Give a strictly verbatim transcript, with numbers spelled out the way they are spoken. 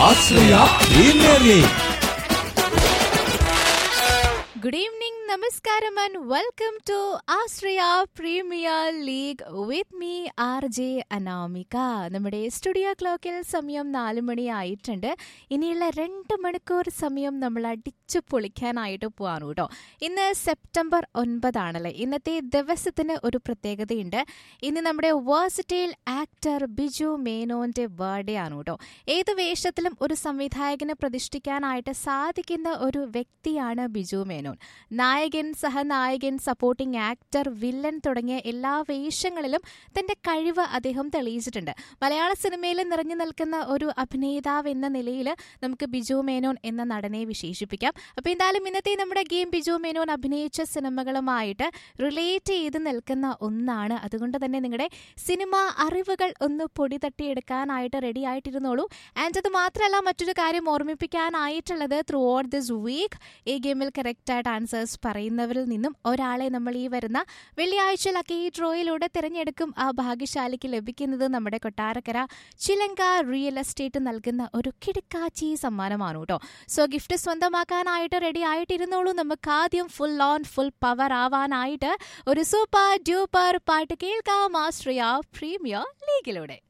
Ashraya premier league. Good evening, Namaskaram and welcome to Australia Premier League with me R J Anamika. നമ്മുടെ studio ക്ലോക്കിൽ സമയം നാല് മണി ആയിട്ടുണ്ട്. ഇനിയുള്ള രണ്ട് മണിക്കൂർ സമയം നമ്മൾ അടിച്ചു പൊളിക്കാനായിട്ട് പോവാണ് കേട്ടോ. ഇന്ന് സെപ്റ്റംബർ ഒൻപതാണല്ലേ. ഇന്നത്തെ ദിവസത്തിന് ഒരു പ്രത്യേകതയുണ്ട്. ഇന്ന് നമ്മുടെ വേഴ്സറ്റൈൽ ആക്ടർ ബിജു മേനോന്റെ ബർത്ത്ഡേ ആണ് കേട്ടോ. ഏത് വേഷത്തിലും ഒരു സംവിധായകനെ പ്രതിഷ്ഠിക്കാനായിട്ട് സാധിക്കുന്ന ഒരു വ്യക്തിയാണ് ബിജു മേനോൻ. നായകൻ, സഹനായകൻ, സപ്പോർട്ടിംഗ് ആക്ടർ, വില്ലൻ തുടങ്ങിയ എല്ലാ വേഷങ്ങളിലും തന്റെ കഴിവ് അദ്ദേഹം തെളിയിച്ചിട്ടുണ്ട്. മലയാള സിനിമയിൽ നിറഞ്ഞു നിൽക്കുന്ന ഒരു അഭിനേതാവ് എന്ന നിലയിൽ നമുക്ക് ബിജു മേനോൻ എന്ന നടനെ വിശേഷിപ്പിക്കാം. അപ്പോൾ എന്തായാലും ഇന്നത്തെ നമ്മുടെ ഗെയിം ബിജു മേനോൻ അഭിനയിച്ച സിനിമകളുമായിട്ട് റിലേറ്റ് ചെയ്ത് നിൽക്കുന്ന ഒന്നാണ്. അതുകൊണ്ട് തന്നെ നിങ്ങളുടെ സിനിമ അറിവുകൾ ഒന്ന് പൊടി തട്ടിയെടുക്കാനായിട്ട് റെഡി ആയിട്ടിരുന്നോളൂ. ആൻഡ് അത് മാത്രമല്ല, മറ്റൊരു കാര്യം ഓർമ്മിപ്പിക്കാനായിട്ടുള്ളത്, ത്രൂ ഔട്ട് ദിസ് വീക്ക് ഈ ഗെയിമിൽ കറക്റ്റായിട്ട് ആൻസേഴ്സ് പറയുന്നവരിൽ നിന്നും ഒരാളെ നമ്മൾ ഈ വരുന്ന വെള്ളിയാഴ്ച ലക്കി ഡ്രോയിലൂടെ തിരഞ്ഞെടുക്കും. ആ ഭാഗ്യശാലിക്ക് ലഭിക്കുന്നത് നമ്മുടെ കൊട്ടാരക്കര ചിലങ്ക റിയൽ എസ്റ്റേറ്റ് നൽകുന്ന ഒരു കിടക്കാച്ചി സമ്മാനമാണ് കേട്ടോ. So gift സ്വന്തമാക്കാനായിട്ട് ready ആയിട്ടിരുന്നോളൂ. നമുക്ക് ആദ്യം ഫുൾ ഓൺ ഫുൾ പവർ ആവാനായിട്ട് ഒരു സൂപ്പർ ഡ്യൂപ്പർ പാട്ട് കേൾക്കാം ആശ്രയ പ്രീമിയർ ലീഗിലൂടെ.